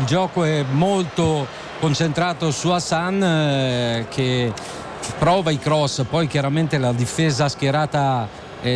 gioco è molto concentrato su Hassan, che prova i cross. Poi chiaramente la difesa schierata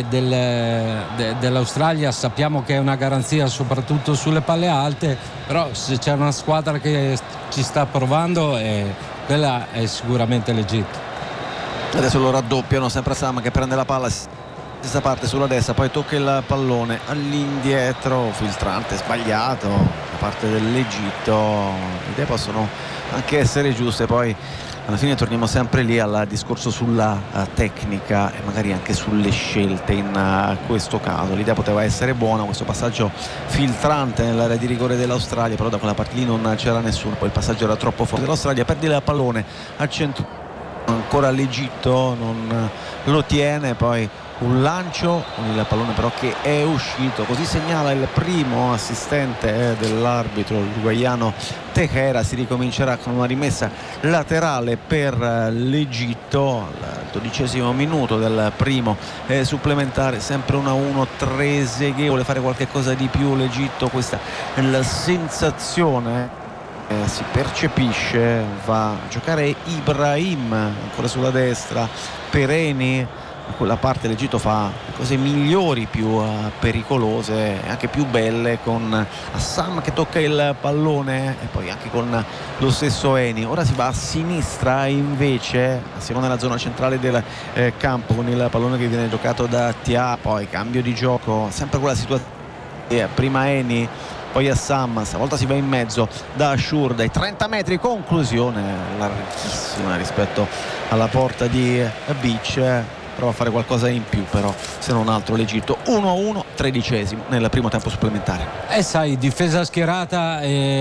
dell'Australia sappiamo che è una garanzia soprattutto sulle palle alte, però se c'è una squadra che ci sta provando, quella è sicuramente l'Egitto. Adesso lo raddoppiano, sempre Hassan che prende la palla stessa parte sulla destra, poi tocca il pallone all'indietro, filtrante sbagliato da parte dell'Egitto. Le idee possono anche essere giuste, poi alla fine torniamo sempre lì al discorso sulla tecnica e magari anche sulle scelte. In questo caso l'idea poteva essere buona, questo passaggio filtrante nell'area di rigore dell'Australia, però da quella parte lì non c'era nessuno, poi il passaggio era troppo forte dell'Australia, perde il pallone al centro, ancora l'Egitto non lo tiene, poi un lancio con il pallone però che è uscito, così segnala il primo assistente dell'arbitro uruguaiano Tejera. Si ricomincerà con una rimessa laterale per l'Egitto al 12° minuto del primo supplementare, sempre 1-1. Trezeguet vuole fare qualche cosa di più l'Egitto, questa è la sensazione, si percepisce. Va a giocare Ibrahim ancora sulla destra, Pereni. Da quella parte l'Egitto fa le cose migliori, più pericolose e anche più belle, con Hassan che tocca il pallone e poi anche con lo stesso Eni. Ora si va a sinistra invece, siamo nella zona centrale del campo con il pallone che viene giocato da Tia, poi cambio di gioco, sempre quella situazione, prima Eni poi Hassan, stavolta si va in mezzo da Ashur dai 30 metri, conclusione larghissima rispetto alla porta di Beach. Prova a fare qualcosa in più, però se non altro l'Egitto. 1-1, 13° nel primo tempo supplementare. Sai, difesa schierata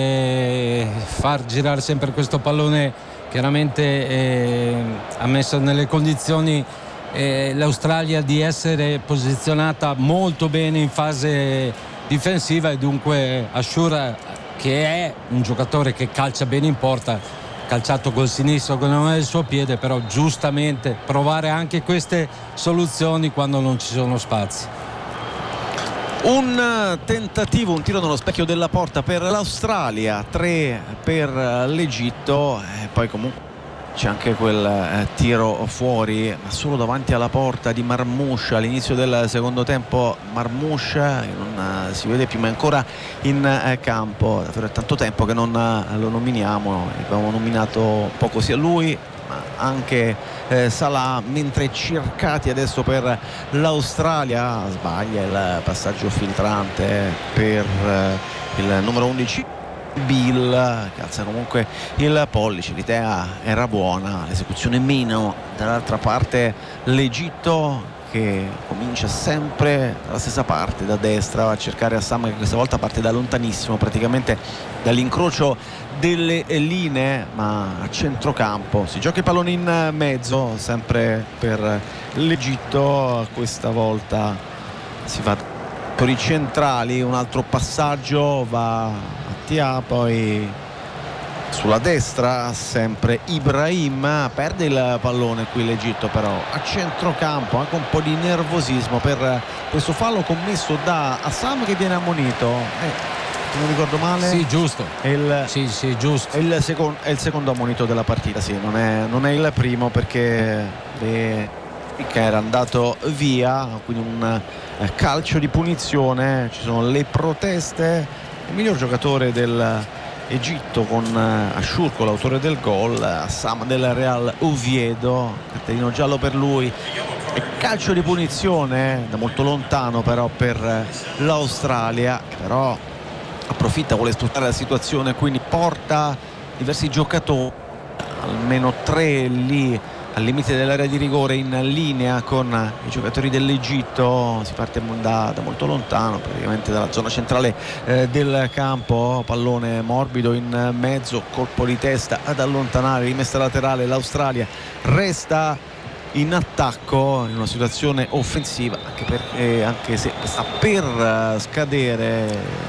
e far girare sempre questo pallone chiaramente ha messo nelle condizioni l'Australia di essere posizionata molto bene in fase difensiva, e dunque Ashur, che è un giocatore che calcia bene in porta, calciato col sinistro che non è il suo piede, però giustamente provare anche queste soluzioni quando non ci sono spazi. Un tentativo, un tiro nello specchio della porta per l'Australia, 3 per l'Egitto, e poi comunque c'è anche quel tiro fuori, ma solo davanti alla porta di Marmoush all'inizio del secondo tempo. Marmoush che non si vede più, ma è ancora in campo. Davvero è tanto tempo che non lo nominiamo, abbiamo nominato poco sia lui ma anche Salah, mentre cercati adesso per l'Australia. Sbaglia il passaggio filtrante per il numero 11 Bill, che alza comunque il pollice. L'idea era buona, l'esecuzione meno. Dall'altra parte l'Egitto che comincia sempre dalla stessa parte, da destra, va a cercare Hassan, che questa volta parte da lontanissimo, praticamente dall'incrocio delle linee, ma a centrocampo. Si gioca il pallone in mezzo sempre per l'Egitto, questa volta si va per i centrali. Un altro passaggio va a Tia, poi sulla destra sempre Ibrahim, perde il pallone qui l'Egitto, però a centrocampo anche un po' di nervosismo per questo fallo commesso da Hassan, che viene ammonito, se non ricordo male. Sì, giusto. Sì, giusto. È il secondo ammonito della partita, sì, non è il primo, perché che era andato via, quindi un calcio di punizione. Ci sono le proteste. Il miglior giocatore dell'Egitto con Ashur, l'autore del gol, Hassan del Real Oviedo, cartellino giallo per lui e calcio di punizione da molto lontano però per l'Australia, che però approfitta, vuole sfruttare la situazione, quindi porta diversi giocatori, almeno 3 lì al limite dell'area di rigore, in linea con i giocatori dell'Egitto. Si parte da molto lontano, praticamente dalla zona centrale del campo. Pallone morbido in mezzo, colpo di testa ad allontanare, rimessa laterale. L'Australia resta in attacco in una situazione offensiva, anche se sta per scadere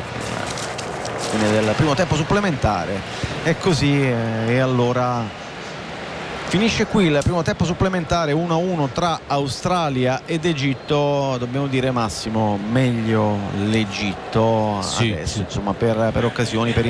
fine del primo tempo supplementare. È così, e allora finisce qui il primo tempo supplementare, 1-1 tra Australia ed Egitto. Dobbiamo dire, Massimo, meglio l'Egitto adesso, insomma, per occasioni, per